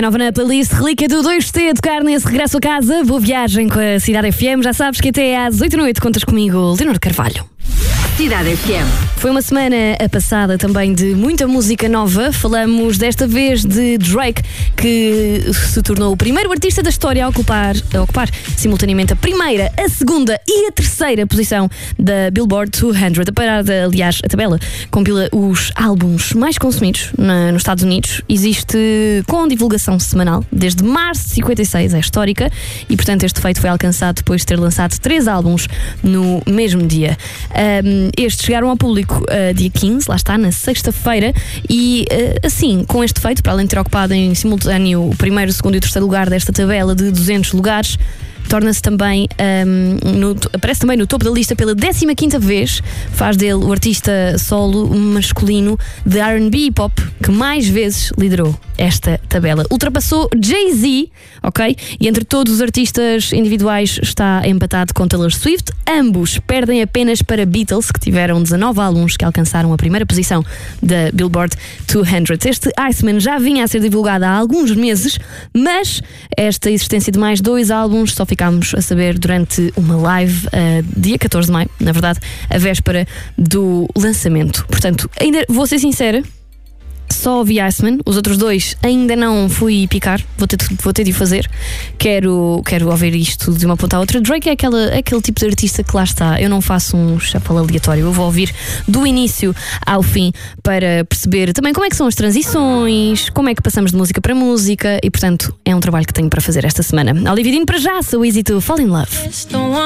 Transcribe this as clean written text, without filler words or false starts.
nova na playlist Relíquia do 2T a tocar nesse regresso a casa. Boa viagem com a Cidade FM. Já sabes que até às 8 da noite contas comigo, Leonor Carvalho. Cidade FM. Foi uma semana passada também de muita música nova. Falamos desta vez de Drake, que se tornou o primeiro artista da história a ocupar simultaneamente a primeira, a segunda e a terceira posição da Billboard 200. A tabela compila os álbuns mais consumidos nos Estados Unidos. Existe com divulgação semanal desde março de 56, é histórica, e portanto este feito foi alcançado depois de ter lançado 3 álbuns no mesmo dia. Estes chegaram ao público dia 15, lá está, na sexta-feira, e assim, com este feito, para além de ter ocupado em simultâneo o primeiro, o segundo e o terceiro lugar desta tabela de 200 lugares, torna-se também, aparece também no topo da lista pela 15ª vez. Faz dele o artista solo masculino de R&B e pop que mais vezes liderou esta tabela. Ultrapassou Jay-Z, ok? E entre todos os artistas individuais está empatado com Taylor Swift. Ambos perdem apenas para Beatles, que tiveram 19 álbuns que alcançaram a primeira posição da Billboard 200. Este Iceman já vinha a ser divulgado há alguns meses, mas esta existência de mais 2 álbuns só ficámos a saber durante uma live dia 14 de maio, na verdade, a véspera do lançamento. Portanto, ainda vou ser sincera, só ouvi Iceman, os outros 2 ainda não fui picar, vou ter de o fazer. Quero ouvir isto de uma ponta à outra. Drake é aquele tipo de artista que lá está, eu não faço um shuffle aleatório, eu vou ouvir do início ao fim para perceber também como é que são as transições, como é que passamos de música para música, e portanto é um trabalho que tenho para fazer esta semana. Olivia Dean para já, so easy to fall in love.